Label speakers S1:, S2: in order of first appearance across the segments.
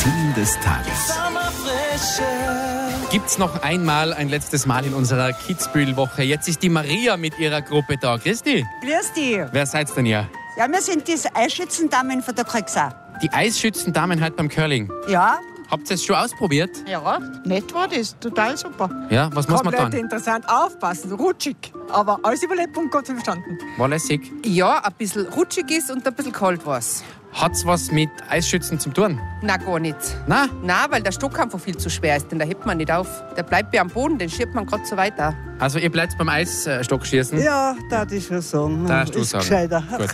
S1: Team des Tages.
S2: Gibt's noch einmal ein letztes Mal in unserer Kitzbühel-Woche. Jetzt ist die Maria mit ihrer Gruppe da. Grüß dich.
S3: Grüß dich.
S2: Wer seid denn ihr?
S3: Ja, wir sind die Eisschützendamen von der Kriegsau.
S2: Die Eisschützendamen heute beim Curling.
S3: Ja,
S2: Habt ihr es schon ausprobiert?
S4: Ja, nett war das. Total super.
S2: Ja, was muss man
S5: Komplett
S2: dann?
S5: interessant, aufpassen, rutschig. Aber alles überlebt und Gott verstanden.
S2: War lässig.
S6: Ja, ein bisschen rutschig ist und ein bisschen kalt war's.
S2: Hat's was mit Eisschützen zu tun?
S6: Nein, gar nicht.
S2: Na?
S6: Nein, weil der Stock einfach viel zu schwer ist, den da hebt man nicht auf. Der bleibt ja am Boden, den schiebt man gerade so weiter.
S2: Also ihr bleibt beim Eisstockschießen?
S7: Ja, das ich schon sagen.
S2: Darfst du
S7: ist
S2: sagen.
S7: gescheiter.
S2: Gut.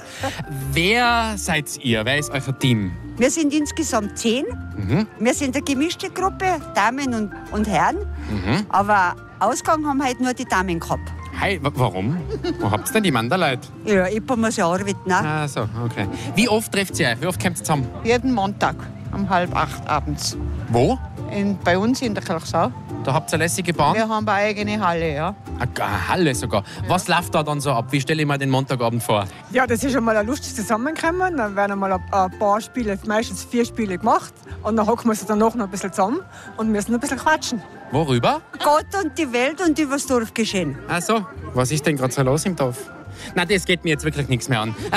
S2: Wer seid ihr? Wer ist euer Team?
S3: wir sind insgesamt 10. Wir sind eine gemischte Gruppe, Damen und Herren. Aber Ausgang haben heute nur die Damen gehabt.
S2: Hi, warum? Wo habt ihr denn die Manderleute?
S3: Ja, ich muss ja arbeiten. Ne?
S2: Ah, so, okay. Wie oft trefft ihr euch? Wie oft kommt ihr zusammen?
S4: Jeden Montag um 7:30 abends.
S2: Wo?
S4: Bei uns in der Kirchsau.
S2: Da habt ihr eine lässige Bahn?
S4: Wir haben eine eigene Halle, ja.
S2: Eine Halle sogar. Was läuft da dann so ab? Wie stelle ich mir den Montagabend vor?
S5: Ja, das ist einmal ein lustiges Zusammenkommen. Dann werden einmal ein paar Spiele, meistens 4 Spiele gemacht. Und dann hocken wir uns danach noch ein bisschen zusammen und müssen ein bisschen quatschen.
S2: Worüber?
S3: Gott und die Welt und über das Dorf geschehen.
S2: Ach so. Was ist denn gerade so los im Dorf? Nein, das geht mir jetzt wirklich nichts mehr an.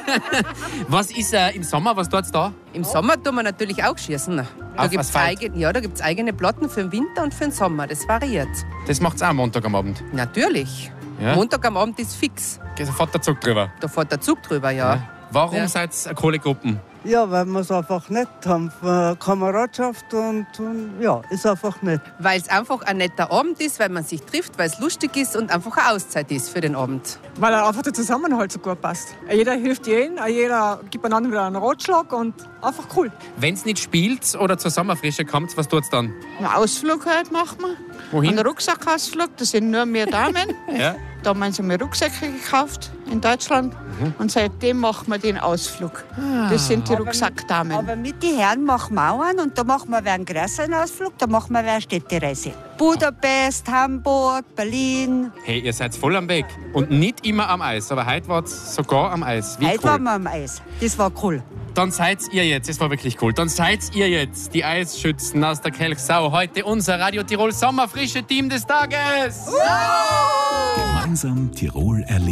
S2: Was ist im Sommer? Was tut's da?
S6: Im Sommer tun wir natürlich auch schießen. Da
S2: Auf
S6: gibt's
S2: Asphalt?
S6: da gibt's eigene Platten für den Winter und für den Sommer. Das variiert.
S2: Das macht's auch am Montag am Abend.
S6: Natürlich.
S2: Ja?
S6: Montag am Abend ist fix.
S2: Da fährt der Zug drüber.
S6: Da fährt der Zug drüber, ja.
S2: Warum
S6: Ja.
S2: seid ihr Kohlegruppen?
S7: Ja, weil wir es einfach nett haben. Kameradschaft und ja, ist einfach nett.
S6: Weil es einfach ein netter Abend ist, weil man sich trifft, weil es lustig ist und einfach eine Auszeit ist für den Abend.
S5: Weil einfach der Zusammenhalt so gut passt. Jeder hilft jedem, jeder gibt einander wieder einen Ratschlag und einfach cool.
S2: Wenn's nicht spielt oder zur Sommerfrische kommt, was tut's dann?
S4: Einen Ausflug halt machen wir.
S2: Wohin?
S4: Einen Rucksackausflug, das sind nur wir Damen.
S2: Ja.
S4: Da haben wir uns einmal Rucksäcke gekauft in Deutschland. Und seitdem machen wir den Ausflug. Das sind die Rucksackdamen.
S3: Aber mit den Herren machen wir auch einen und da machen wir einen größeren Ausflug, da machen wir eine Städtereise. Budapest, Hamburg, Berlin.
S2: Hey, ihr seid voll am Weg. Und nicht immer am Eis, aber heute war's sogar am Eis. Wie
S3: Heute
S2: cool.
S3: waren wir am Eis. Das war cool.
S2: Dann seid ihr jetzt, das war wirklich cool, dann seid ihr jetzt die Eisschützen aus der Kelchsau. Heute unser Radio Tirol Sommerfrische Team des Tages.
S1: Gemeinsam Tirol erleben.